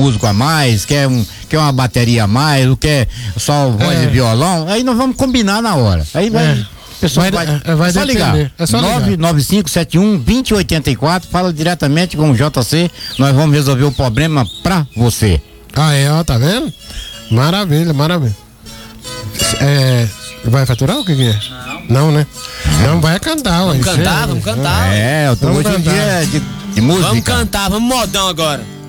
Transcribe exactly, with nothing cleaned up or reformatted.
músico a mais, quer, um, quer uma bateria a mais, ou quer só voz é. e violão, aí nós vamos combinar na hora. Aí vai. É. Pessoal, vai, vai, vai é só ligar. É só nove nove cinco sete um dois zero oito quatro, fala diretamente com o J C, nós vamos resolver o problema pra você. Ah, é, ó, tá vendo? Maravilha, maravilha. É, vai faturar o que que é? Não. Não, né? Não, vai cantar, Vamos cantar, vamos cantar. É, eu tô hoje em dia de, de música. Vamos cantar, vamos modão agora.